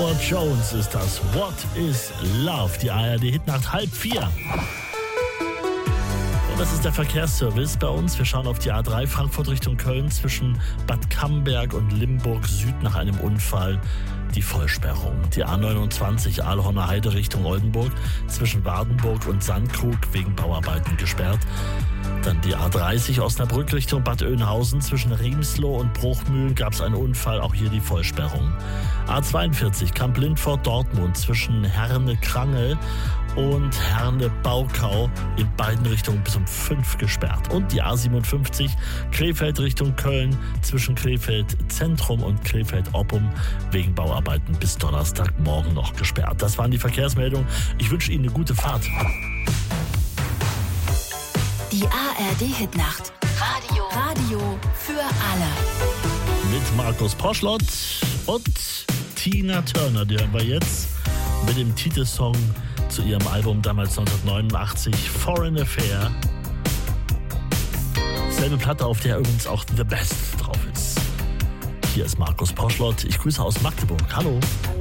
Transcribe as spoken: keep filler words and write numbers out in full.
Howard Jones ist das. What is Love? Die A R D-Hitnacht halb vier. Und das ist der Verkehrsservice bei uns. Wir schauen auf die A drei Frankfurt Richtung Köln zwischen Bad Camberg und Limburg Süd nach einem Unfall. Die Vollsperrung. Die A neunundzwanzig Aalhorner Heide Richtung Oldenburg zwischen Wardenburg und Sandkrug wegen Bauarbeiten gesperrt. Dann die A dreißig Osnabrück Richtung Bad Oeynhausen zwischen Riemsloh und Bruchmühl gab es einen Unfall, auch hier die Vollsperrung. A zweiundvierzig Kamp-Lindfort Dortmund zwischen Herne-Krangel und Herne-Baukau in beiden Richtungen bis um fünf gesperrt. Und die A siebenundfünfzig Krefeld Richtung Köln zwischen Krefeld Zentrum und Krefeld Oppum wegen Bauarbeiten bis Donnerstagmorgen noch gesperrt. Das waren die Verkehrsmeldungen. Ich wünsche Ihnen eine gute Fahrt. Die A R D-Hitnacht. Radio. Radio für alle. Mit Markus Poschlott und Tina Turner. Die hören wir jetzt mit dem Titelsong zu ihrem Album damals neunzehnhundertneunundachtzig, Foreign Affair. Selbe Platte, auf der übrigens auch The Best drauf ist. Hier ist Markus Poschlott. Ich grüße aus Magdeburg. Hallo.